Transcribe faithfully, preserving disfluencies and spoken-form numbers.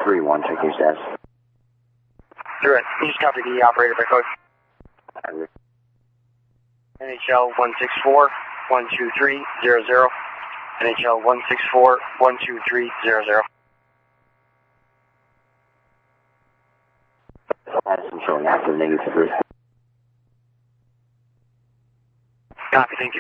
three one, check your status. Through it. You just copy the operator by code. N H L one six four one two three zero zero. N H L one six four one two three zero zero. Madison showing active negative. Copy, thank you.